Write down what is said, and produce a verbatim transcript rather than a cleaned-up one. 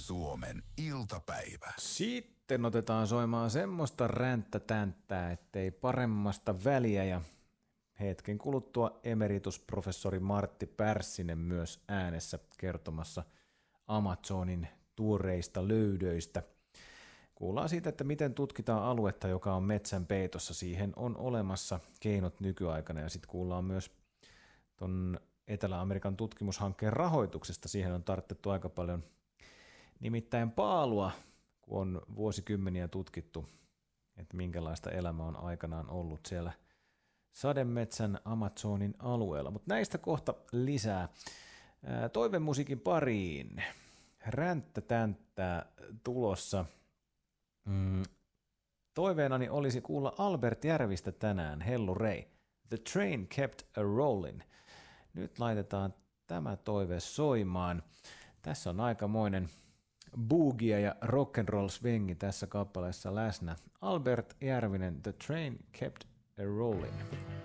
Suomen iltapäivä. Sitten otetaan soimaan semmoista ränttätänttää, ettei paremmasta väliä, ja hetken kuluttua emeritusprofessori Martti Pärssinen myös äänessä kertomassa Amazonin tuoreista löydöistä. Kuullaan siitä, että miten tutkitaan aluetta, joka on metsän peitossa. Siihen on olemassa keinot nykyaikana, ja sitten kuullaan myös ton Etelä-Amerikan tutkimushankkeen rahoituksesta. Siihen on tarvittu aika paljon nimittäin paalua, kun on vuosikymmeniä tutkittu, että minkälaista elämää on aikanaan ollut siellä sademetsän Amazonin alueella. Mutta näistä kohta lisää. Toivemusiikin pariin. Ränttätänttää tulossa. Mm. Toiveenani olisi kuulla Albert Järvistä tänään, Hellu Rei. The train kept a rollin'. Nyt laitetaan tämä toive soimaan. Tässä on aikamoinen boogie ja rock'n'roll swengi tässä kappaleessa läsnä. Albert Järvinen, The train kept a rollin'.